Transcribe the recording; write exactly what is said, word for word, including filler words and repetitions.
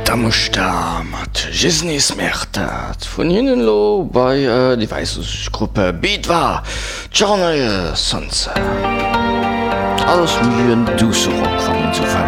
Damusta mat Gisnis Mächtat vun hinnen lo bei äh, die Weisungsgruppe Beat war Journey Sonze. Alles Mühen du so rock van zu fallen.